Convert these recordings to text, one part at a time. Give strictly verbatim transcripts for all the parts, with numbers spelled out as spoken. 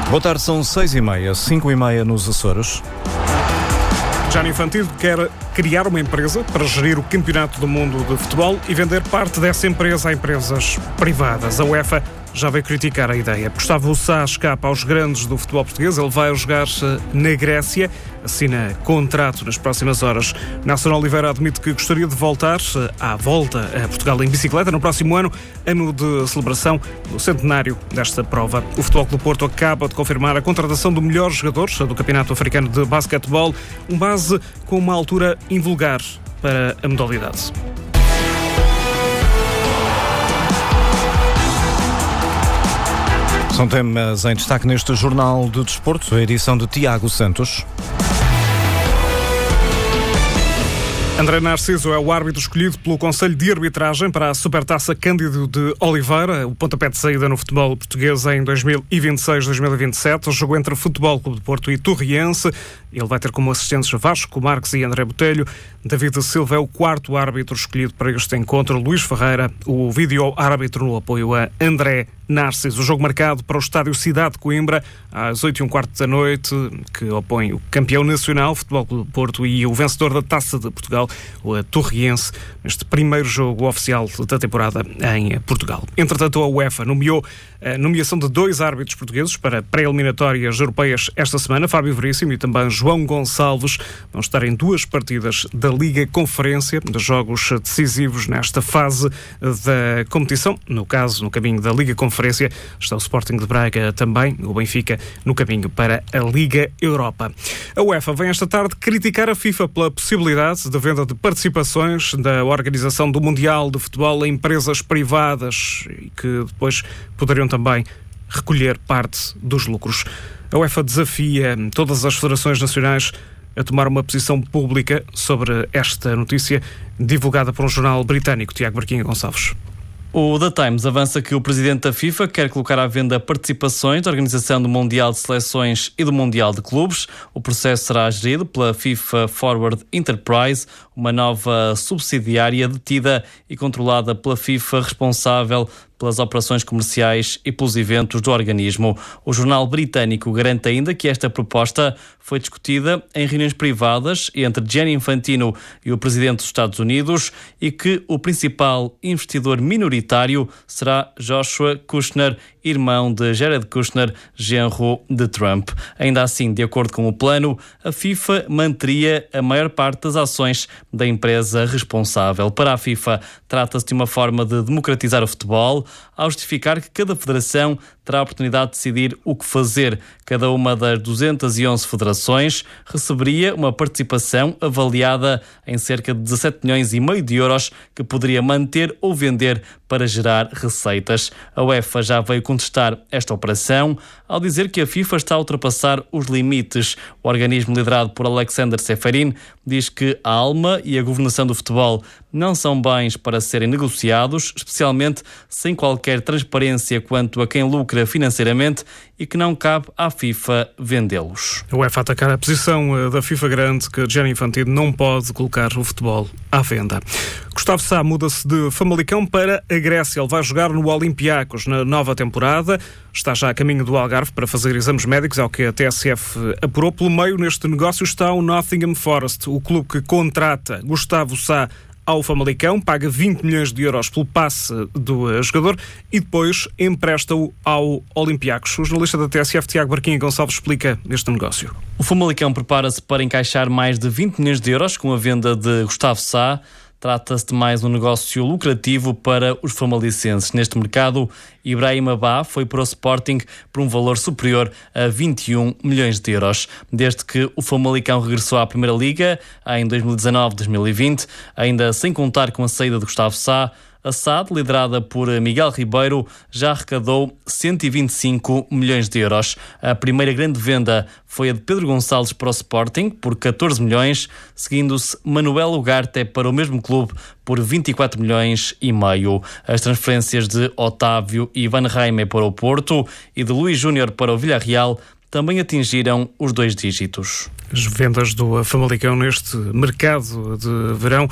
Boa tarde, são seis e meia, cinco e meia nos Açores. Gianni Infantino quer criar uma empresa para gerir o Campeonato do Mundo de Futebol e vender parte dessa empresa a empresas privadas. A UEFA já veio criticar a ideia. Gustavo Sá escapa aos grandes do futebol português. Ele vai jogar na Grécia, assina contrato nas próximas horas. Nelson Oliveira admite que gostaria de voltar à volta a Portugal em bicicleta no próximo ano, ano de celebração do centenário desta prova. O Futebol Clube Porto acaba de confirmar a contratação do melhor jogador do Campeonato Africano de Basquetebol, um base com uma altura invulgar para a modalidade. São temas em destaque neste Jornal de Desporto, a edição de Tiago Santos. André Narciso é o árbitro escolhido pelo Conselho de Arbitragem para a Supertaça Cândido de Oliveira, o pontapé de saída no futebol português em dois mil e vinte e seis dois mil e vinte e sete. O jogo entre o Futebol Clube de Porto e Torriense. Ele vai ter como assistentes Vasco Marques e André Botelho. David Silva é o quarto árbitro escolhido para este encontro. Luís Ferreira, o vídeo-árbitro no apoio a André Narciso. O jogo marcado para o estádio Cidade de Coimbra, às oito e um quarto da noite, que opõe o campeão nacional, Futebol Clube de Porto, e o vencedor da Taça de Portugal, o Torriense, neste primeiro jogo oficial da temporada em Portugal. Entretanto, a UEFA nomeou a nomeação de dois árbitros portugueses para pré-eliminatórias europeias esta semana. Fábio Veríssimo e também João Gonçalves vão estar em duas partidas da Liga Conferência, de jogos decisivos nesta fase da competição. No caso, no caminho da Liga Conferência, está o Sporting de Braga também, o Benfica no caminho para a Liga Europa. A UEFA vem esta tarde criticar a FIFA pela possibilidade de venda de participações da organização do Mundial de Futebol a empresas privadas e que depois poderiam também recolher parte dos lucros. A UEFA desafia todas as federações nacionais a tomar uma posição pública sobre esta notícia divulgada por um jornal britânico. Tiago Barquinha Gonçalves. O The Times avança que o presidente da FIFA quer colocar à venda participações da organização do Mundial de Seleções e do Mundial de Clubes. O processo será gerido pela FIFA Forward Enterprise, uma nova subsidiária detida e controlada pela FIFA, responsável pelas operações comerciais e pelos eventos do organismo. O jornal britânico garante ainda que esta proposta foi discutida em reuniões privadas entre Gianni Infantino e o presidente dos Estados Unidos e que o principal investidor minoritário será Joshua Kushner, irmão de Jared Kushner, genro de Trump. Ainda assim, de acordo com o plano, a FIFA manteria a maior parte das ações da empresa responsável. Para a FIFA, trata-se de uma forma de democratizar o futebol, ao justificar que cada federação terá a oportunidade de decidir o que fazer. Cada uma das duzentas e onze federações receberia uma participação avaliada em cerca de dezassete milhões e meio de euros que poderia manter ou vender para gerar receitas. A UEFA já veio contestar esta operação ao dizer que a FIFA está a ultrapassar os limites. O organismo liderado por Alexander Ceferin diz que a alma e a governação do futebol não são bens para serem negociados, especialmente sem qualquer transparência quanto a quem lucra financeiramente e que não cabe à FIFA vendê-los. A UEFA atacar a posição da FIFA grande que Gianni Infantino não pode colocar o futebol à venda. Gustavo Sá muda-se de Famalicão para a Grécia. Ele vai jogar no Olympiacos na nova temporada. Está já a caminho do Algarve para fazer exames médicos, ao que a T S F apurou. Pelo meio, neste negócio, está o Nottingham Forest, o clube que contrata Gustavo Sá ao Famalicão, paga vinte milhões de euros pelo passe do jogador e depois empresta-o ao Olympiacos. O jornalista da T S F, Tiago Barquinha Gonçalves, explica este negócio. O Famalicão prepara-se para encaixar mais de vinte milhões de euros com a venda de Gustavo Sá. Trata-se de mais um negócio lucrativo para os famalicenses. Neste mercado, Ibrahim Abá foi para o Sporting por um valor superior a vinte e um milhões de euros. Desde que o Famalicão regressou à Primeira Liga, em dois mil e dezanove a dois mil e vinte, ainda sem contar com a saída de Gustavo Sá, a S A D, liderada por Miguel Ribeiro, já arrecadou cento e vinte e cinco milhões de euros. A primeira grande venda foi a de Pedro Gonçalves para o Sporting, por catorze milhões, seguindo-se Manuel Ugarte para o mesmo clube por vinte e quatro milhões e meio. As transferências de Otávio e Van Reimer para o Porto e de Luís Júnior para o Villarreal também atingiram os dois dígitos. As vendas do Famalicão neste mercado de verão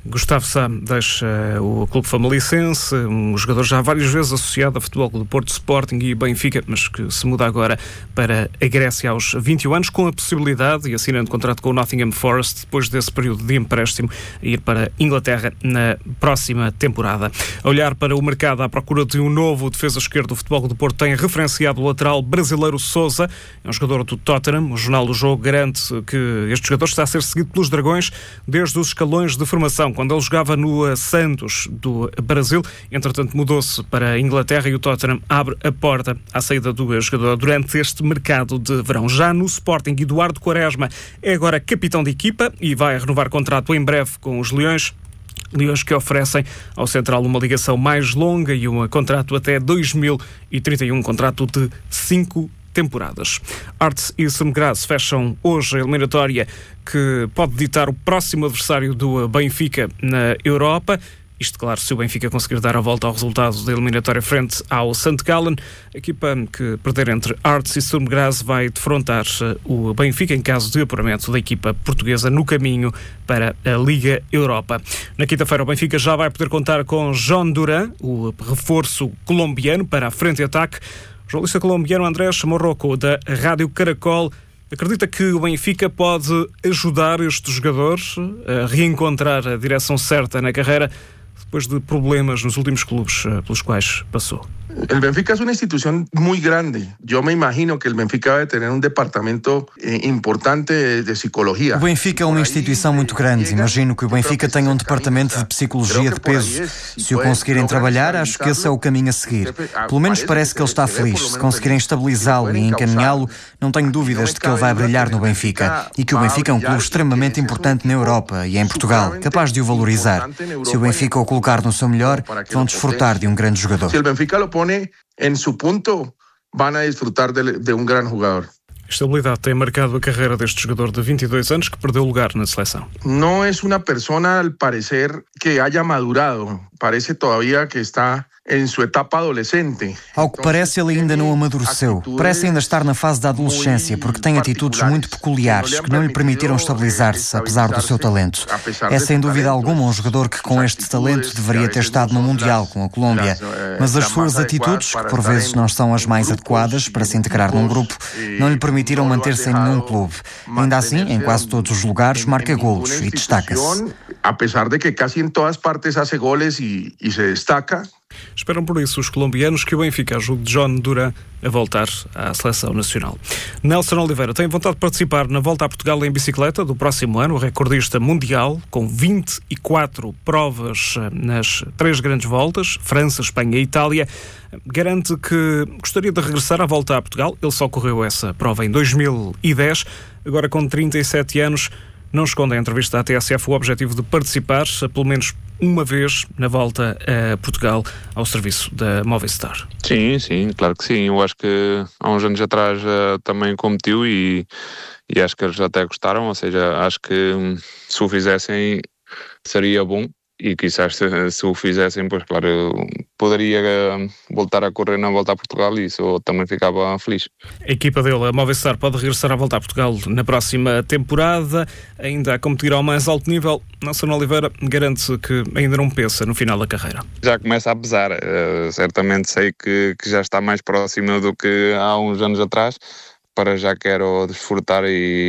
Gustavo Sá deixa o clube famalicense, um jogador já várias vezes associado a Futebol Clube do Porto, Sporting e Benfica, mas que se muda agora para a Grécia aos vinte e um anos, com a possibilidade, e assinando contrato com o Nottingham Forest, depois desse período de empréstimo, ir para a Inglaterra na próxima temporada. A olhar para o mercado à procura de um novo defesa esquerdo do Futebol Clube do Porto, tem referenciado o lateral brasileiro Sousa, é um jogador do Tottenham. O Jornal do Jogo garante que este jogador está a ser seguido pelos Dragões desde os escalões de formação, quando ele jogava no Santos do Brasil. Entretanto, mudou-se para a Inglaterra e o Tottenham abre a porta à saída do jogador durante este mercado de verão. Já no Sporting, Eduardo Quaresma é agora capitão de equipa e vai renovar contrato em breve com os Leões. Leões que oferecem ao Central uma ligação mais longa e um contrato até dois mil e trinta e um, um contrato de cinco temporadas. Arts e Sturm Graz fecham hoje a eliminatória que pode ditar o próximo adversário do Benfica na Europa. Isto, claro, se o Benfica conseguir dar a volta ao resultado da eliminatória frente ao Sankt Gallen. A equipa que perder entre Arts e Sturm Graz vai defrontar o Benfica em caso de apuramento da equipa portuguesa no caminho para a Liga Europa. Na quinta-feira o Benfica já vai poder contar com John Duran, o reforço colombiano para a frente e ataque. O jornalista colombiano Andrés Morroco, da Rádio Caracol, acredita que o Benfica pode ajudar estes jogadores a reencontrar a direção certa na carreira depois de problemas nos últimos clubes pelos quais passou. El Benfica es una institución muy grande. Yo me imagino que el Benfica debe tener un departamento importante de psicología. O Benfica é uma instituição muito grande. Imagino que o Benfica tenha um departamento de psicologia de peso. Se o conseguirem trabalhar, acho que esse é o caminho a seguir. Pelo menos parece que ele está feliz. Se conseguirem estabilizá-lo e encaminhá-lo, não tenho dúvidas de que ele vai brilhar no Benfica. E que o Benfica é um clube extremamente importante na Europa e em Portugal, capaz de o valorizar. Se o Benfica o colocar no seu melhor, vão desfrutar de um grande jogador. Se o Benfica lo pone en su punto, van a disfrutar de, de um grande jogador. A estabilidade tem marcado a carreira deste jogador de vinte e dois anos que perdeu lugar na seleção. Não é uma pessoa, al parecer, que haya madurado. Parece todavía que está em sua etapa adolescente. Ao que parece, ele ainda não amadureceu. Parece ainda estar na fase da adolescência, porque tem atitudes muito peculiares que não lhe permitiram estabilizar-se, apesar do seu talento. É sem dúvida alguma um jogador que com este talento deveria ter estado no Mundial com a Colômbia, mas as suas atitudes, que por vezes não são as mais adequadas para se integrar num grupo, não lhe permitiram manter-se em nenhum clube. Ainda assim, em quase todos os lugares, marca golos e destaca-se. Apesar de que casi em todas partes hace goles e, e se destaca. Esperam por isso os colombianos que o Benfica ajude John Duran a voltar à seleção nacional. Nelson Oliveira tem vontade de participar na Volta a Portugal em bicicleta do próximo ano, o recordista mundial, com vinte e quatro provas nas três grandes voltas, França, Espanha e Itália. Garante que gostaria de regressar à Volta a Portugal. Ele só correu essa prova em dois mil e dez, agora com trinta e sete anos. Não esconde a entrevista à T S F o objetivo de participar, pelo menos uma vez, na volta a Portugal ao serviço da Movistar. Sim, sim, claro que sim. Eu acho que há uns anos atrás uh, também competiu e, e acho que eles até gostaram, ou seja, acho que um, se o fizessem seria bom. E quizás se, se o fizessem, pois claro, eu poderia voltar a correr na Volta a Portugal e isso eu também ficava feliz. A equipa dele, a Movistar, pode regressar à Volta a Portugal na próxima temporada, ainda a competir ao mais alto nível. Nelson Oliveira garante que ainda não pensa no final da carreira. Já começa a pesar, uh, certamente sei que, que já está mais próximo do que há uns anos atrás. Para já quero desfrutar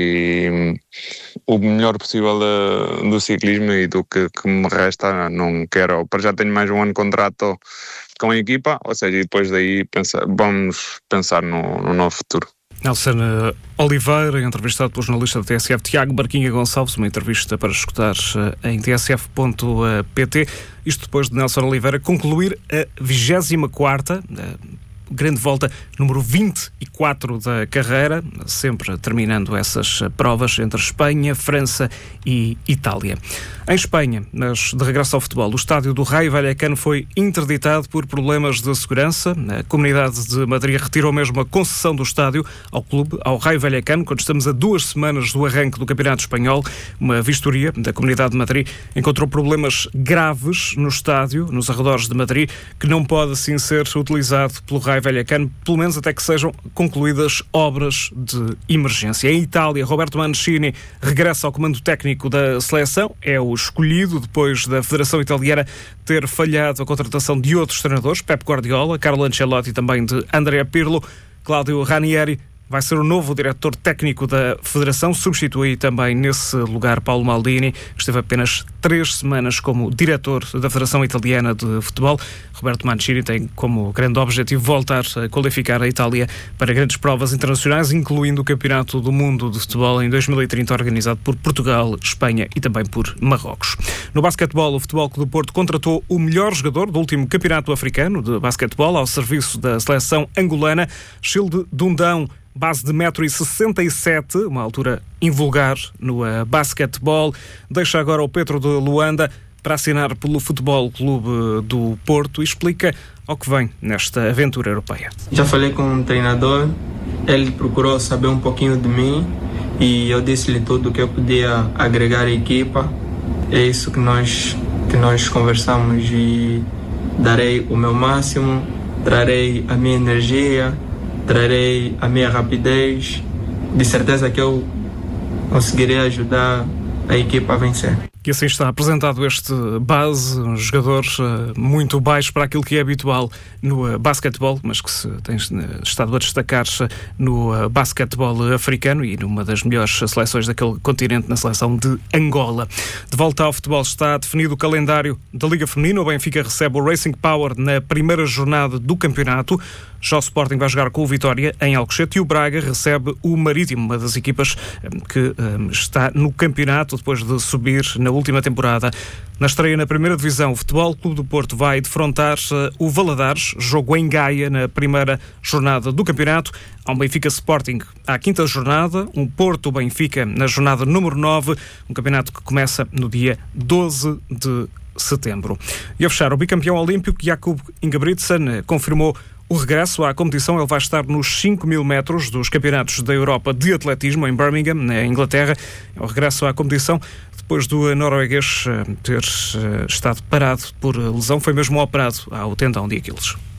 e um, o melhor possível uh, do ciclismo e do que, que me resta. Não quero, para já tenho mais um ano de contrato com a equipa, ou seja, depois daí pensa, vamos pensar no, no novo futuro. Nelson Oliveira, entrevistado pelo jornalista da T S F Tiago Barquinha Gonçalves, uma entrevista para escutar em t s f ponto p t. Isto depois de Nelson Oliveira concluir a vigésima quarta grande volta número vinte e quatro da carreira, sempre terminando essas provas entre Espanha, França e Itália. Em Espanha, mas de regresso ao futebol, o estádio do Raio Vallecano foi interditado por problemas de segurança. A Comunidade de Madrid retirou mesmo a concessão do estádio ao clube, ao Raio Vallecano, quando estamos a duas semanas do arranque do Campeonato Espanhol. Uma vistoria da Comunidade de Madrid encontrou problemas graves no estádio, nos arredores de Madrid, que não pode assim ser utilizado pelo Raio Raio Vallecano, pelo menos até que sejam concluídas obras de emergência. Em Itália, Roberto Mancini regressa ao comando técnico da seleção, é o escolhido depois da Federação Italiana ter falhado a contratação de outros treinadores, Pep Guardiola, Carlo Ancelotti e também de Andrea Pirlo. Claudio Ranieri vai ser o novo diretor técnico da Federação, substitui também nesse lugar Paulo Maldini, que esteve apenas três semanas como diretor da Federação Italiana de Futebol. Roberto Mancini tem como grande objetivo voltar a qualificar a Itália para grandes provas internacionais, incluindo o Campeonato do Mundo de Futebol em dois mil e trinta, organizado por Portugal, Espanha e também por Marrocos. No basquetebol, o Futebol Clube do Porto contratou o melhor jogador do último Campeonato Africano de basquetebol ao serviço da seleção angolana, Childe Dundão, base de um metro e sessenta e sete, uma altura invulgar no uh, basquetebol. Deixa agora o Pedro de Luanda para assinar pelo Futebol Clube do Porto e explica ao que vem nesta aventura europeia. Já falei com o treinador, ele procurou saber um pouquinho de mim e eu disse-lhe tudo o que eu podia agregar à equipa. É isso que nós, que nós conversamos e darei o meu máximo, trarei a minha energia, trarei a minha rapidez. De certeza que eu conseguirei ajudar a equipa a vencer. E assim está apresentado este base, um jogador uh, muito baixo para aquilo que é habitual no uh, basquetebol, mas que se tem uh, estado a destacar-se no uh, basquetebol africano e numa das melhores seleções daquele continente, na seleção de Angola. De volta ao futebol, está definido o calendário da Liga Feminina. O Benfica recebe o Racing Power na primeira jornada do campeonato. Já o Sporting vai jogar com o Vitória em Alcochete e o Braga recebe o Marítimo, uma das equipas um, que um, está no campeonato depois de subir na última temporada. Na estreia na primeira divisão, o Futebol Clube do Porto vai defrontar uh, o Valadares, jogo em Gaia na primeira jornada do campeonato. Há um Benfica Sporting à quinta jornada, um Porto Benfica na jornada número nove, um campeonato que começa no dia doze de setembro. E a fechar, o bicampeão olímpico Jakub Ingebrigtsen confirmou o regresso à competição. Ele vai estar nos cinco mil metros dos campeonatos da Europa de atletismo em Birmingham, na Inglaterra. É o regresso à competição depois do norueguês ter estado parado por lesão. Foi mesmo operado ao tendão de Aquiles.